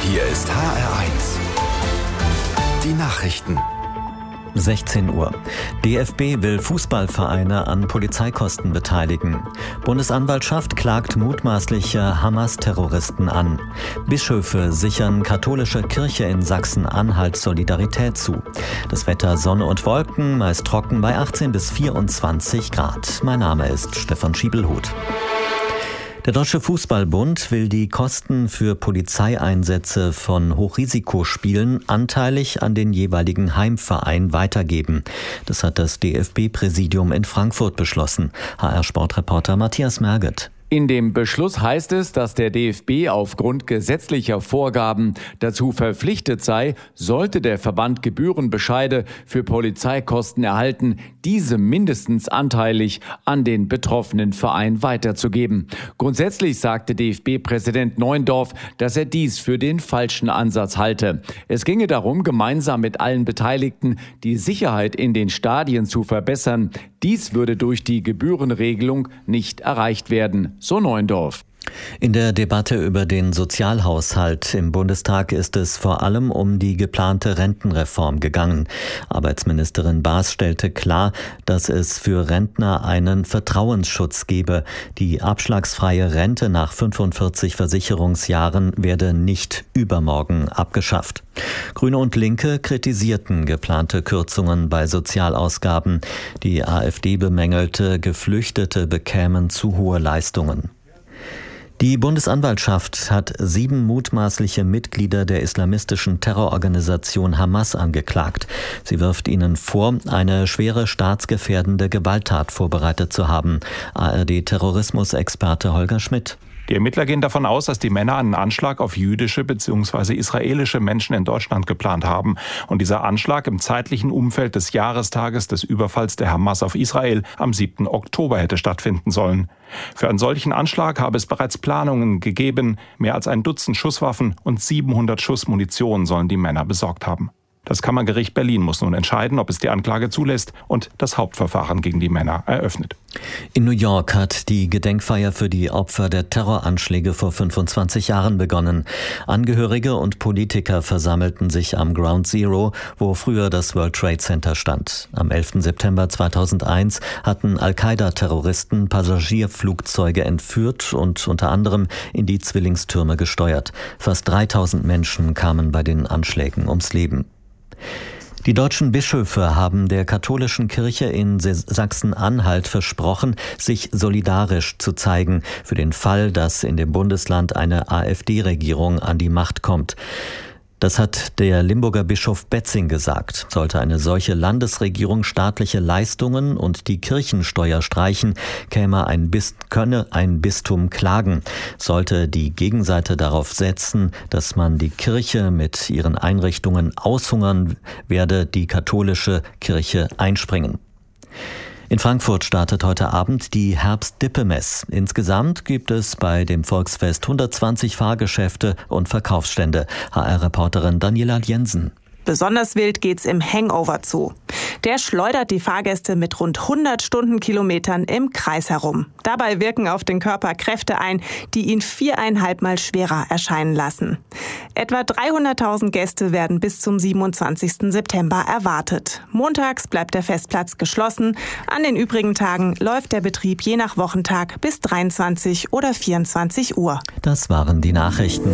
Hier ist HR1. Die Nachrichten. 16 Uhr. DFB will Fußballvereine an Polizeikosten beteiligen. Bundesanwaltschaft klagt mutmaßliche Hamas-Terroristen an. Bischöfe sichern katholischer Kirche in Sachsen-Anhalt Solidarität zu. Das Wetter Sonne und Wolken, meist trocken bei 18 bis 24 Grad. Mein Name ist Stefan Schiebelhut. Der Deutsche Fußballbund will die Kosten für Polizeieinsätze von Hochrisikospielen anteilig an den jeweiligen Heimverein weitergeben. Das hat das DFB-Präsidium in Frankfurt beschlossen. HR-Sportreporter Matthias Merget. In dem Beschluss heißt es, dass der DFB aufgrund gesetzlicher Vorgaben dazu verpflichtet sei, sollte der Verband Gebührenbescheide für Polizeikosten erhalten, diese mindestens anteilig an den betroffenen Verein weiterzugeben. Grundsätzlich sagte DFB-Präsident Neuendorf, dass er dies für den falschen Ansatz halte. Es ginge darum, gemeinsam mit allen Beteiligten die Sicherheit in den Stadien zu verbessern. Dies würde durch die Gebührenregelung nicht erreicht werden, so Neuendorf. In der Debatte über den Sozialhaushalt im Bundestag ist es vor allem um die geplante Rentenreform gegangen. Arbeitsministerin Baas stellte klar, dass es für Rentner einen Vertrauensschutz gebe. Die abschlagsfreie Rente nach 45 Versicherungsjahren werde nicht übermorgen abgeschafft. Grüne und Linke kritisierten geplante Kürzungen bei Sozialausgaben. Die AfD bemängelte, Geflüchtete bekämen zu hohe Leistungen. Die Bundesanwaltschaft hat 7 mutmaßliche Mitglieder der islamistischen Terrororganisation Hamas angeklagt. Sie wirft ihnen vor, eine schwere staatsgefährdende Gewalttat vorbereitet zu haben. ARD-Terrorismusexperte Holger Schmidt. Die Ermittler gehen davon aus, dass die Männer einen Anschlag auf jüdische bzw. israelische Menschen in Deutschland geplant haben. Und dieser Anschlag im zeitlichen Umfeld des Jahrestages des Überfalls der Hamas auf Israel am 7. Oktober hätte stattfinden sollen. Für einen solchen Anschlag habe es bereits Planungen gegeben. Mehr als ein Dutzend Schusswaffen und 700 Schuss Munition sollen die Männer besorgt haben. Das Kammergericht Berlin muss nun entscheiden, ob es die Anklage zulässt und das Hauptverfahren gegen die Männer eröffnet. In New York hat die Gedenkfeier für die Opfer der Terroranschläge vor 25 Jahren begonnen. Angehörige und Politiker versammelten sich am Ground Zero, wo früher das World Trade Center stand. Am 11. September 2001 hatten Al-Qaida-Terroristen Passagierflugzeuge entführt und unter anderem in die Zwillingstürme gesteuert. Fast 3000 Menschen kamen bei den Anschlägen ums Leben. Die deutschen Bischöfe haben der katholischen Kirche in Sachsen-Anhalt versprochen, sich solidarisch zu zeigen für den Fall, dass in dem Bundesland eine AfD-Regierung an die Macht kommt. Das hat der Limburger Bischof Betzing gesagt. Sollte eine solche Landesregierung staatliche Leistungen und die Kirchensteuer streichen, könne ein Bistum klagen. Sollte die Gegenseite darauf setzen, dass man die Kirche mit ihren Einrichtungen aushungern, werde die katholische Kirche einspringen. In Frankfurt startet heute Abend die Herbst-Dippe-Mess. Insgesamt gibt es bei dem Volksfest 120 Fahrgeschäfte und Verkaufsstände. HR-Reporterin Daniela Jensen. Besonders wild geht's im Hangover zu. Der schleudert die Fahrgäste mit rund 100 Stundenkilometern im Kreis herum. Dabei wirken auf den Körper Kräfte ein, die ihn 4,5 Mal schwerer erscheinen lassen. Etwa 300.000 Gäste werden bis zum 27. September erwartet. Montags bleibt der Festplatz geschlossen. An den übrigen Tagen läuft der Betrieb je nach Wochentag bis 23 oder 24 Uhr. Das waren die Nachrichten.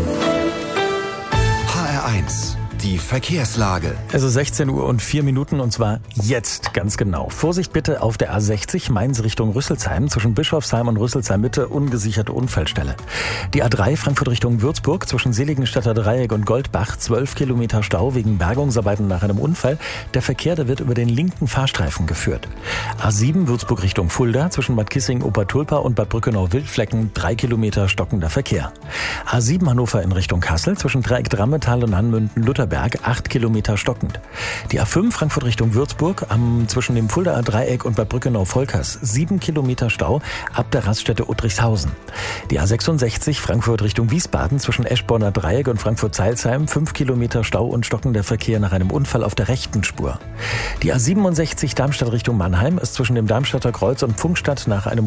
HR1. Die Verkehrslage. Also 16 Uhr und 4 Minuten und zwar jetzt ganz genau. Vorsicht bitte auf der A60 Mainz Richtung Rüsselsheim. Zwischen Bischofsheim und Rüsselsheim Mitte ungesicherte Unfallstelle. Die A3 Frankfurt Richtung Würzburg zwischen Seligenstadter Dreieck und Goldbach 12 Kilometer Stau wegen Bergungsarbeiten nach einem Unfall. Der Verkehr, der wird über den linken Fahrstreifen geführt. A7 Würzburg Richtung Fulda zwischen Bad Kissing-Obertulpa und Bad Brückenau-Wildflecken 3 Kilometer stockender Verkehr. A7 Hannover in Richtung Kassel zwischen Dreieck Drammetal und Hanmünden-Lutherberg 8 Kilometer stockend. Die A5 Frankfurt Richtung Würzburg zwischen dem Fuldaer Dreieck und Bad Brückenau-Volkers 7 Kilometer Stau ab der Raststätte Uttrichshausen. Die A66 Frankfurt Richtung Wiesbaden zwischen Eschborner Dreieck und Frankfurt-Zeilsheim 5 Kilometer Stau und stockender Verkehr nach einem Unfall auf der rechten Spur. Die A67 Darmstadt Richtung Mannheim ist zwischen dem Darmstadter Kreuz und Pfungstadt nach einem